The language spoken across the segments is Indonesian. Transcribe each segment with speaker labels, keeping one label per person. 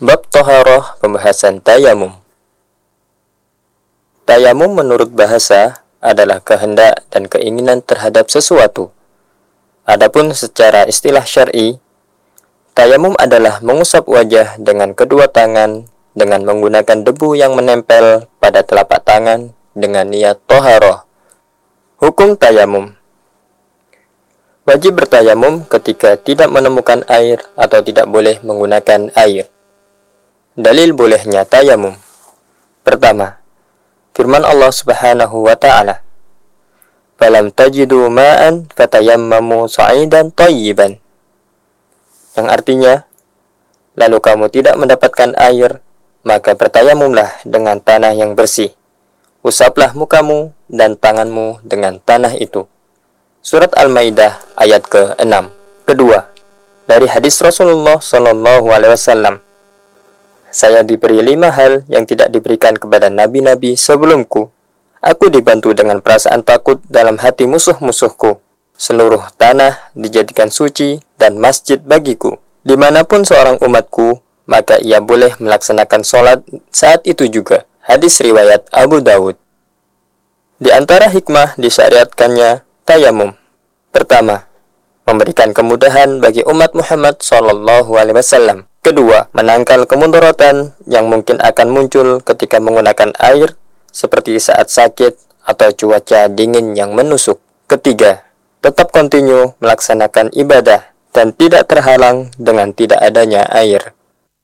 Speaker 1: Bab Toharoh, pembahasan tayamum. Tayamum menurut bahasa adalah kehendak dan keinginan terhadap sesuatu. Adapun secara istilah syar'i, tayamum adalah mengusap wajah dengan kedua tangan dengan menggunakan debu yang menempel pada telapak tangan dengan niat toharoh. Hukum tayamum. Wajib bertayamum ketika tidak menemukan air atau tidak boleh menggunakan air. Dalil bolehnya tayamum. Pertama, firman Allah Subhanahu wa ta'ala, "Falam tajidu ma'an fatayammamu sa'idan thayyiban." Yang artinya, lalu kamu tidak mendapatkan air, maka bertayamumlah dengan tanah yang bersih. Usaplah mukamu dan tanganmu dengan tanah itu. Surat Al-Maidah ayat ke-6. Kedua, dari hadis Rasulullah SAW, saya diberi 5 hal yang tidak diberikan kepada nabi-nabi sebelumku. Aku dibantu dengan perasaan takut dalam hati musuh-musuhku. Seluruh tanah dijadikan suci dan masjid bagiku. Dimanapun seorang umatku, maka ia boleh melaksanakan sholat saat itu juga. Hadis riwayat Abu Dawud. Di antara hikmah disyariatkannya tayamum. Pertama, memberikan kemudahan bagi umat Muhammad SAW. Kedua, menangkal kemudaratan yang mungkin akan muncul ketika menggunakan air, seperti saat sakit atau cuaca dingin yang menusuk. Ketiga, tetap kontinu melaksanakan ibadah dan tidak terhalang dengan tidak adanya air.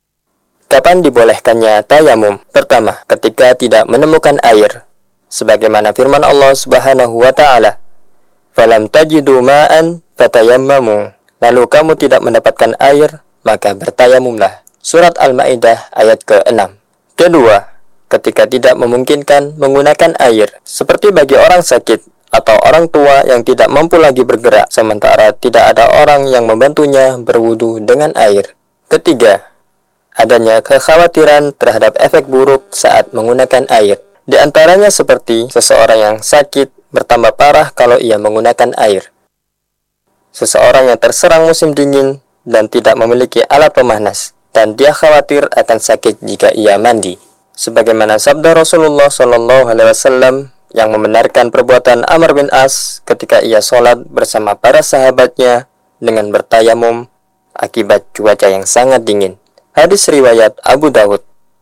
Speaker 1: Kapan dibolehkannya tayamum? Pertama, ketika tidak menemukan air, sebagaimana firman Allah Subhanahu wa ta'ala, "Falam tajidu ma'an fatayammamu." Lalu kamu tidak mendapatkan air, maka bertayamumlah. Surat Al-Maidah ayat ke-6. Kedua, ketika tidak memungkinkan menggunakan air, seperti bagi orang sakit atau orang tua yang tidak mampu lagi bergerak, sementara tidak ada orang yang membantunya berwudu dengan air. Ketiga, adanya kekhawatiran terhadap efek buruk saat menggunakan air. Di antaranya seperti seseorang yang sakit bertambah parah kalau ia menggunakan air. Seseorang yang terserang musim dingin dan tidak memiliki alat pemanas, dan dia khawatir akan sakit jika ia mandi. Sebagaimana sabda Rasulullah SAW yang membenarkan perbuatan Amr bin As ketika ia sholat bersama para sahabatnya dengan bertayamum akibat cuaca yang sangat dingin. Hadis riwayat Abu Dawud.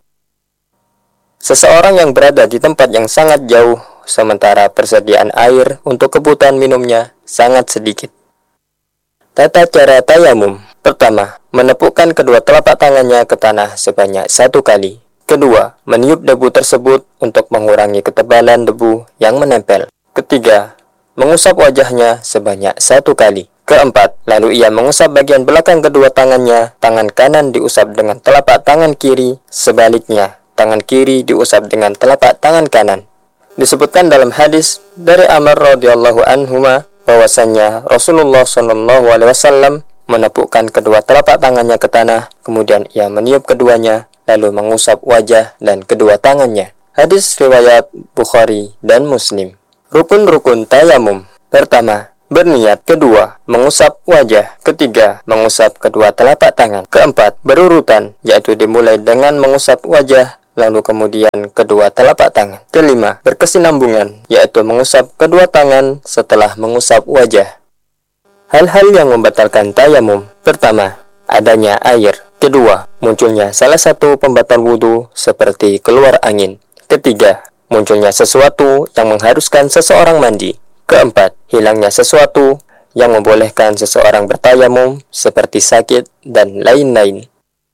Speaker 1: Seseorang yang berada di tempat yang sangat jauh, sementara persediaan air untuk kebutuhan minumnya sangat sedikit. Tata cara tayamum. Pertama, menepukkan kedua telapak tangannya ke tanah sebanyak 1 kali. Kedua, meniup debu tersebut untuk mengurangi ketebalan debu yang menempel. Ketiga, mengusap wajahnya sebanyak 1 kali. Keempat, lalu ia mengusap bagian belakang kedua tangannya. Tangan kanan diusap dengan telapak tangan kiri, sebaliknya tangan kiri diusap dengan telapak tangan kanan. Disebutkan dalam hadis dari Amr radhiyallahu anhuma bahwasannya Rasulullah SAW menepukkan kedua telapak tangannya ke tanah, kemudian ia meniup keduanya, lalu mengusap wajah dan kedua tangannya. Hadis riwayat Bukhari dan Muslim. Rukun-rukun tayamum. Pertama, berniat. Kedua, mengusap wajah. Ketiga, mengusap kedua telapak tangan. Keempat, berurutan, yaitu dimulai dengan mengusap wajah, lalu kemudian kedua telapak tangan. Kelima, berkesinambungan, yaitu mengusap kedua tangan setelah mengusap wajah. Hal-hal yang membatalkan tayamum. Pertama, adanya air. Kedua, munculnya salah satu pembatal wudu seperti keluar angin. Ketiga, munculnya sesuatu yang mengharuskan seseorang mandi. Keempat, hilangnya sesuatu yang membolehkan seseorang bertayamum seperti sakit dan lain-lain.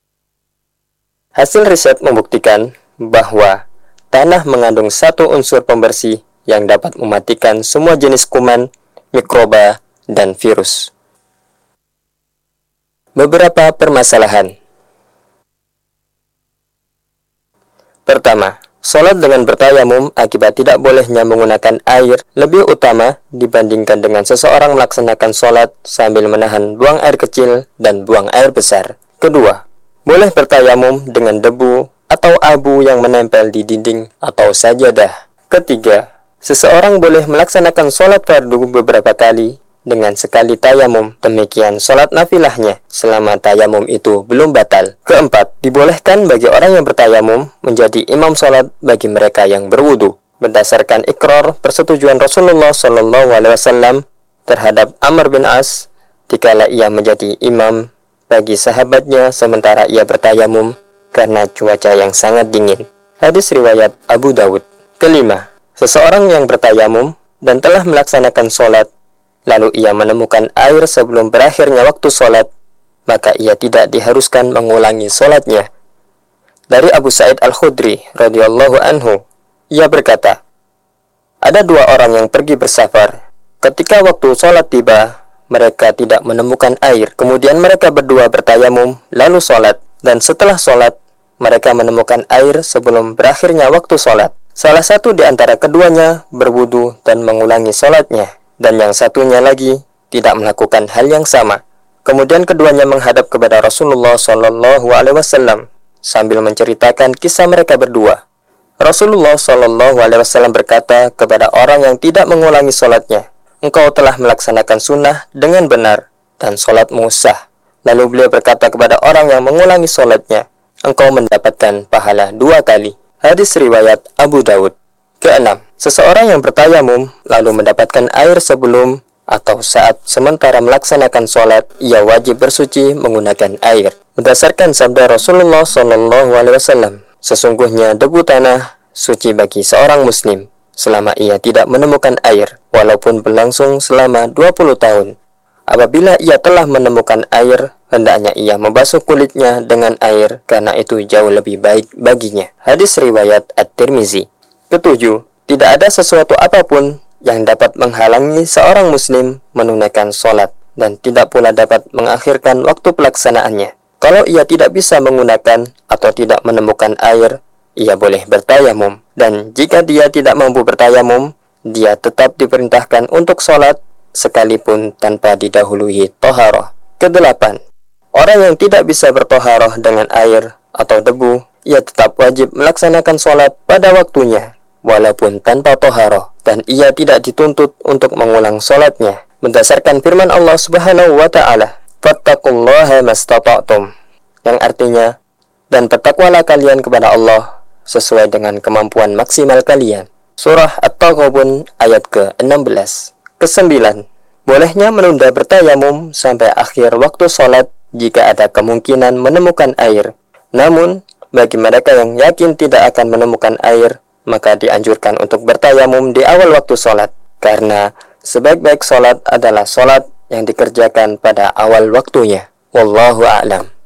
Speaker 1: Hasil riset membuktikan bahwa tanah mengandung 1 unsur pembersih yang dapat mematikan semua jenis kuman, mikroba, dan virus. Beberapa permasalahan. Pertama, sholat dengan bertayamum akibat tidak bolehnya menggunakan air lebih utama dibandingkan dengan seseorang melaksanakan sholat sambil menahan buang air kecil dan buang air besar. Kedua, boleh bertayamum dengan debu atau abu yang menempel di dinding atau sajadah. Ketiga, seseorang boleh melaksanakan sholat fardu beberapa kali dengan sekali tayamum. Demikian sholat nafilahnya selama tayamum itu belum batal. Keempat, dibolehkan bagi orang yang bertayamum menjadi imam sholat bagi mereka yang berwudu. Berdasarkan ikrar persetujuan Rasulullah SAW terhadap Amr bin As, dikala ia menjadi imam bagi sahabatnya sementara ia bertayamum karena cuaca yang sangat dingin. Hadis riwayat Abu Dawud. Kelima, seseorang yang bertayamum dan telah melaksanakan sholat, lalu ia menemukan air sebelum berakhirnya waktu sholat, maka ia tidak diharuskan mengulangi sholatnya. Dari Abu Sa'id Al-Khudri radhiyallahu anhu, ia berkata, ada dua orang yang pergi bersafar. Ketika waktu sholat tiba, mereka tidak menemukan air. Kemudian mereka berdua bertayamum, lalu sholat. Dan setelah sholat, mereka menemukan air sebelum berakhirnya waktu sholat. Salah satu di antara keduanya berwudu dan mengulangi sholatnya, dan yang satunya lagi tidak melakukan hal yang sama. Kemudian keduanya menghadap kepada Rasulullah SAW sambil menceritakan kisah mereka berdua. Rasulullah SAW berkata kepada orang yang tidak mengulangi sholatnya, engkau telah melaksanakan sunnah dengan benar dan sholatmu sah. Lalu beliau berkata kepada orang yang mengulangi sholatnya, engkau mendapatkan pahala 2 kali. Hadis riwayat Abu Dawud. Keenam, seseorang yang bertayamum lalu mendapatkan air sebelum atau saat sementara melaksanakan sholat, ia wajib bersuci menggunakan air. Berdasarkan sabda Rasulullah SAW, sesungguhnya debu tanah suci bagi seorang muslim selama ia tidak menemukan air, walaupun berlangsung selama 20 tahun. Apabila ia telah menemukan air, hendaknya ia membasuh kulitnya dengan air, karena itu jauh lebih baik baginya. Hadis riwayat At-Tirmizi. Ketujuh, tidak ada sesuatu apapun yang dapat menghalangi seorang muslim menunaikan sholat, dan tidak pula dapat mengakhirkan waktu pelaksanaannya. Kalau ia tidak bisa menggunakan atau tidak menemukan air, ia boleh bertayamum. Dan jika dia tidak mampu bertayamum, dia tetap diperintahkan untuk sholat sekalipun tanpa didahului toharoh. Kedelapan, orang yang tidak bisa bertoharoh dengan air atau debu, ia tetap wajib melaksanakan sholat pada waktunya, walaupun tanpa toharoh, dan ia tidak dituntut untuk mengulang sholatnya. Berdasarkan firman Allah Subhanahu wa Ta'ala, fattaqullaha mastata'tum, yang artinya, dan bertakwalah kalian kepada Allah sesuai dengan kemampuan maksimal kalian. Surah At-Taghabun ayat ke-16. Kesembilan, bolehnya menunda bertayamum sampai akhir waktu sholat jika ada kemungkinan menemukan air. Namun, bagi mereka yang yakin tidak akan menemukan air, maka dianjurkan untuk bertayamum di awal waktu sholat, karena sebaik-baik sholat adalah sholat yang dikerjakan pada awal waktunya. Wallahu a'lam.